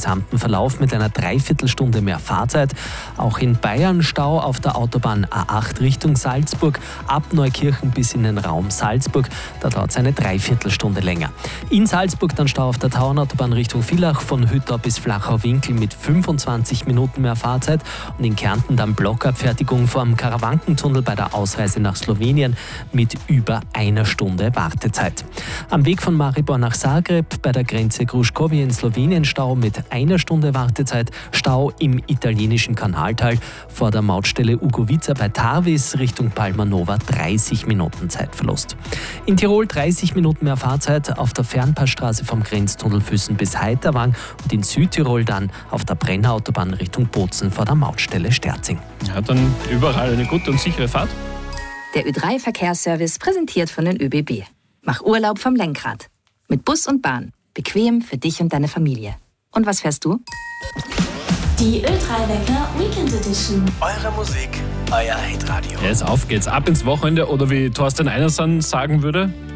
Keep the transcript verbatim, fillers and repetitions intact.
gesamten Verlauf mit einer Dreiviertelstunde mehr Fahrzeit. Auch in Bayern Stau auf der Autobahn A acht Richtung Salzburg, ab Neukirchen bis in den Raum Salzburg. Da dauert es eine Dreiviertelstunde länger. In Salzburg dann Stau auf der Tauernautobahn Richtung Villach von Hüttau bis Flachau-Winkel mit fünfundzwanzig Minuten mehr Fahrzeit. Und in Kärnten dann Blockabfertigung vom Karawankentunnel bei der Ausreise nach Slowenien mit über einer Stunde Wartezeit. Am Weg von Maribor nach Zagreb bei der Grenze Gruškovje in Slowenien Stau mit einer Stunde Wartezeit. Stau im italienischen Kanaltal vor der Mautstelle Ugovica bei Tarvis Richtung Palma Nova dreißig Minuten Zeitverlust. In Tirol dreißig Minuten mehr Fahrzeit auf der Fernpassstraße vom Grenztunnel Füssen bis Heiterwang und in Südtirol dann auf der Brennerautobahn Richtung Bozen vor der Mautstelle Sterzing. Ja, dann überall eine gute und sichere Fahrt. Der Ö drei Verkehrsservice präsentiert von den ÖBB. Mach Urlaub vom Lenkrad. Mit Bus und Bahn. Bequem für dich und deine Familie. Und was fährst du? Die Ö drei Wecker Weekend Edition. Eure Musik, euer Hitradio. Jetzt auf geht's, ab ins Wochenende oder wie Thorsten Einerson sagen würde,